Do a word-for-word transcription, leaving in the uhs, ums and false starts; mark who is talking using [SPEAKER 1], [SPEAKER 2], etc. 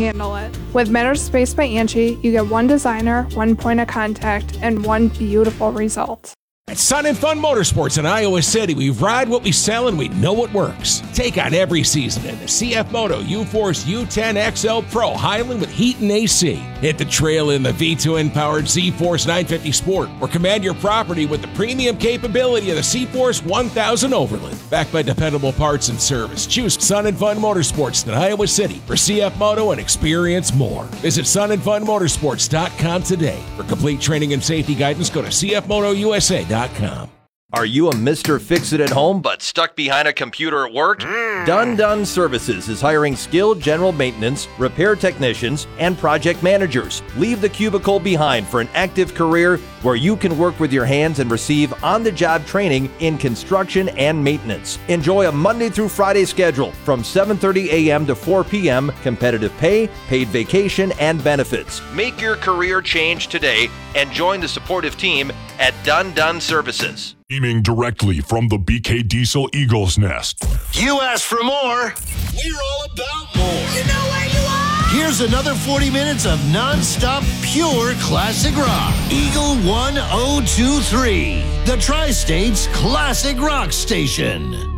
[SPEAKER 1] handle it. With Matter Space by Angie, you get one designer, one point of contact, and one beautiful result.
[SPEAKER 2] At Sun and Fun Motorsports in Iowa City, we ride what we sell and we know what works. Take on every season in the C F Moto U-Force U ten X L Pro Highland with heat and A C. Hit the trail in the V two N-powered Z-Force nine fifty Sport or command your property with the premium capability of the C-Force one thousand Overland. Backed by dependable parts and service, choose Sun and Fun Motorsports in Iowa City for C F Moto and experience more. Visit sun and fun motorsports dot com today. For complete training and safety guidance, go to c f moto u s a dot com.
[SPEAKER 3] Are you a Mister Fix-It-at-Home but stuck behind a computer at work? Mm. Done Done Services is hiring skilled general maintenance, repair technicians, and project managers. Leave the cubicle behind for an active career where you can work with your hands and receive on-the-job training in construction and maintenance. Enjoy a Monday through Friday schedule from seven thirty a.m. to four p.m., competitive pay, paid vacation, and benefits. Make your career change today and join the supportive team at Done Done Services.
[SPEAKER 4] Beaming directly from the B K Diesel Eagle's Nest.
[SPEAKER 5] You asked for more. We're all about more. You know where you are. Here's another forty minutes of non-stop pure classic rock. Eagle one oh two three, the Tri-State's classic rock station.